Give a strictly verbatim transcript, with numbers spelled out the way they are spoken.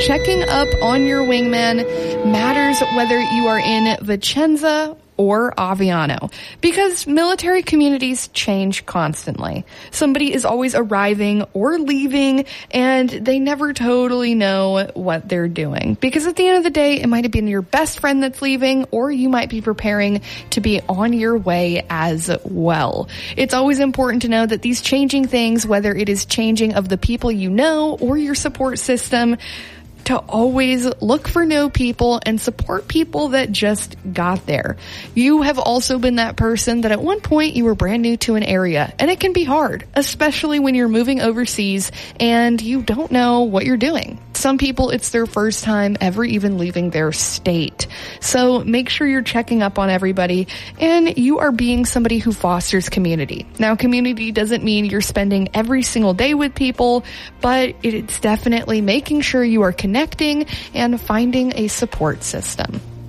Checking up on your wingman matters whether you are in Vicenza or Aviano, because military communities change constantly. Somebody is always arriving or leaving, and they never totally know what they're doing. Because at the end of the day, it might have been your best friend that's leaving, or you might be preparing to be on your way as well. It's always important to know that these changing things, whether it is changing of the people you know or your support system, to always look for new people and support people that just got there. You have also been that person that at one point you were brand new to an area, and it can be hard, especially when you're moving overseas and you don't know what you're doing. Some people, it's their first time ever even leaving their state. So make sure you're checking up on everybody and you are being somebody who fosters community. Now, community doesn't mean you're spending every single day with people, but it's definitely making sure you are connecting and finding a support system.